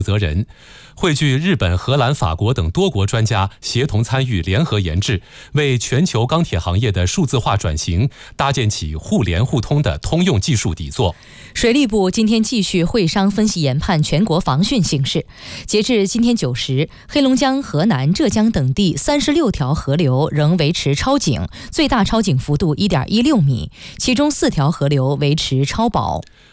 责人，汇聚日本、荷兰、法国等多国专家协同参与，联合研制，为全球钢铁行业的数字化转型搭建起互联互通的通用技术底座。 水利部今天继续会商分析研判全国防汛形势。截至今天9时，黑龙江、河南、浙江等地36条河流仍维持超警，最大超警幅度1.16米，其中4条河流维持超保。